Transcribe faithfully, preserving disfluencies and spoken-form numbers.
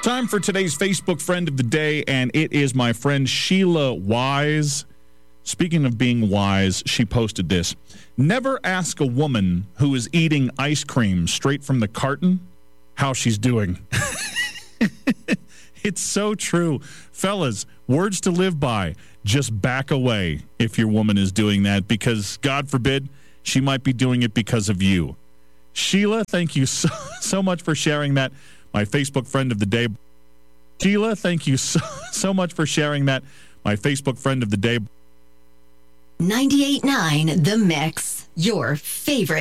Time for today's Facebook friend of the day, and it is my friend Sheila Wise. Speaking of being wise, she posted this. Never ask a woman who is eating ice cream straight from the carton how she's doing. It's so true. Fellas, words to live by. Just back away if your woman is doing that, because God forbid she might be doing it because of you. Sheila, thank you so, so much for sharing that. My Facebook friend of the day. Sheila, thank you so, so much for sharing that. My Facebook friend of the day. ninety-eight point nine The Mix, your favorite.